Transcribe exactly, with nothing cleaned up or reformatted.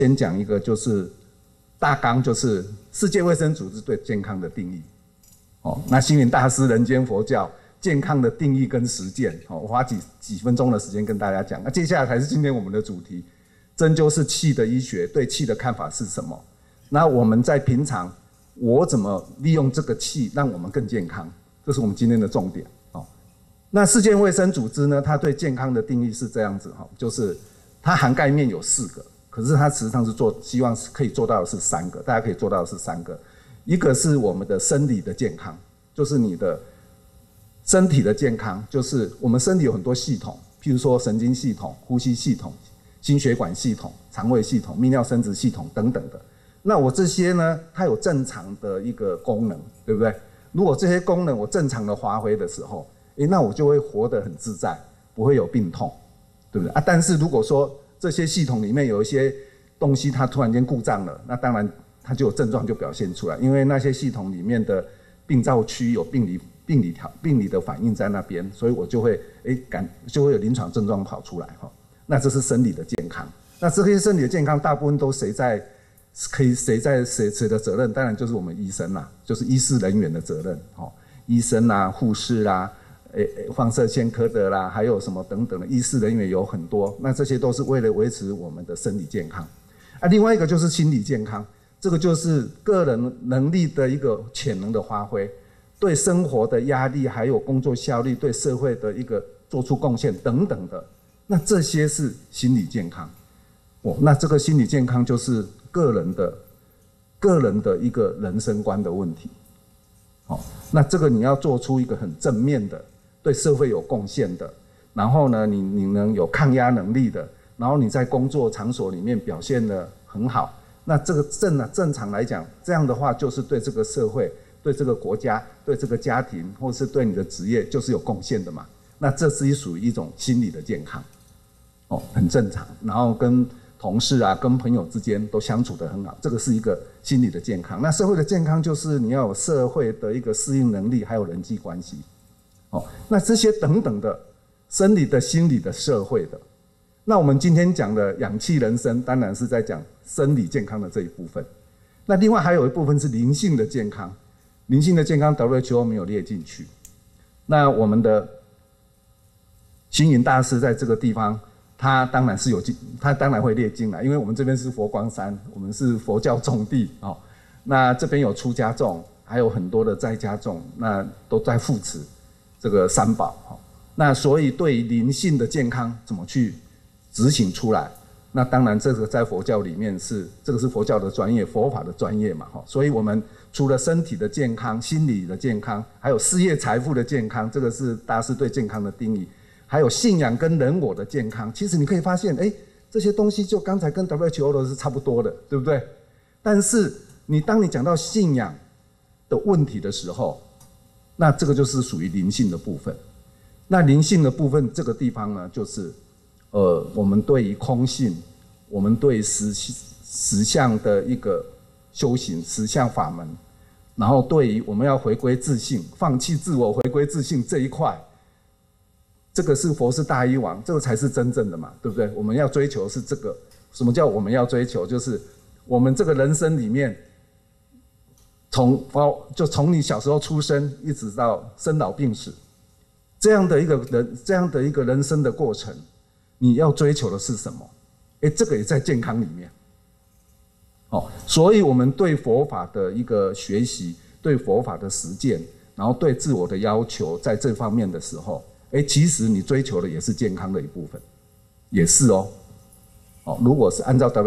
先讲一个就是大纲，就是世界卫生组织对健康的定义。哦，那星云大师人间佛教健康的定义跟实践，哦，我花几几分钟的时间跟大家讲。那接下来才是今天我们的主题，针灸是气的医学，对气的看法是什么？那我们在平常，我怎么利用这个气让我们更健康？这是我们今天的重点。哦，那世界卫生组织呢，它对健康的定义是这样子，哈，就是它涵盖面有四个。可是它实际上是做，希望是可以做到的是三个，大家可以做到的是三个。一个是我们的生理的健康，就是你的身体的健康，就是我们身体有很多系统，譬如说神经系统、呼吸系统、心血管系统、肠胃系统、泌尿生殖系统等等的。那我这些呢，它有正常的一个功能，对不对？如果这些功能我正常的发挥的时候，诶，那我就会活得很自在，不会有病痛，对不对啊？但是如果说这些系统里面有一些东西，它突然间故障了，那当然它就有症状就表现出来，因为那些系统里面的病灶区有病理病理条病理的反应在那边，所以我就会哎感就会有临床症状跑出来哈。那这是生理的健康。那这些生理的健康大部分都谁在可以谁在谁谁的责任？当然就是我们医生啦，就是医事人员的责任哈。医生啦、护士啦。诶，放射线科的啦，还有什么等等的医事人员有很多，那这些都是为了维持我们的身体健康。啊，另外一个就是心理健康，这个就是个人能力的一个潜能的发挥，对生活的压力，还有工作效率，对社会的一个做出贡献等等的，那这些是心理健康。哦，那这个心理健康就是个人的个人的一个人生观的问题。哦，那这个你要做出一个很正面的。对社会有贡献的，然后呢，你你能有抗压能力的，然后你在工作场所里面表现得很好，那这个正啊正常来讲，这样的话就是对这个社会、对这个国家、对这个家庭，或是对你的职业，就是有贡献的嘛。那这是属于一种心理的健康，哦，很正常。然后跟同事啊、跟朋友之间都相处得很好，这个是一个心理的健康。那社会的健康就是你要有社会的一个适应能力，还有人际关系。哦，那这些等等的生理的、心理的、社会的，那我们今天讲的氧气人生，当然是在讲生理健康的这一部分。那另外还有一部分是灵性的健康，灵性的健康 W H O 没有列进去。那我们的星云大师在这个地方，他当然是有进，他当然会列进来，因为我们这边是佛光山，我们是佛教重地哦。那这边有出家众，还有很多的在家众，那都在扶持这个三宝，那所以对于灵性的健康怎么去执行出来？那当然这个在佛教里面是这个是佛教的专业，佛法的专业嘛，所以我们除了身体的健康、心理的健康，还有事业财富的健康，这个是大师对健康的定义，还有信仰跟人我的健康。其实你可以发现，哎，这些东西就刚才跟 W H O 的是差不多的，对不对？但是你当你讲到信仰的问题的时候，那这个就是属于灵性的部分。那灵性的部分这个地方呢，就是呃，我们对于空性，我们对实实相的一个修行，实相法门，然后对于我们要回归自性，放弃自我，回归自性这一块，这个是佛是大医王，这个才是真正的嘛，对不对？我们要追求是这个。什么叫我们要追求？就是我们这个人生里面。从就从你小时候出生一直到生老病死，这样的一个人这样的一个人生的过程，你要追求的是什么？哎，这个也在健康里面。哦，所以我们对佛法的一个学习，对佛法的实践，然后对自我的要求，在这方面的时候，哎，其实你追求的也是健康的一部分，也是哦。哦，如果是按照 W